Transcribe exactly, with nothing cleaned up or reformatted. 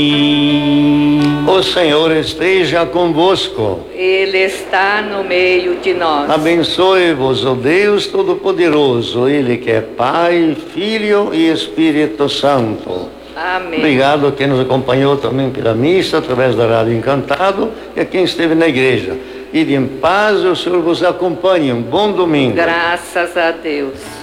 O Senhor esteja convosco. Ele está no meio de nós. Abençoe-vos o Deus Todo-Poderoso, Ele que é Pai, Filho e Espírito Santo. Amém. Obrigado a quem nos acompanhou também pela missa, através da Rádio Encantado, e a quem esteve na igreja. Ide em paz, o Senhor vos acompanhe. Um bom domingo. Graças a Deus.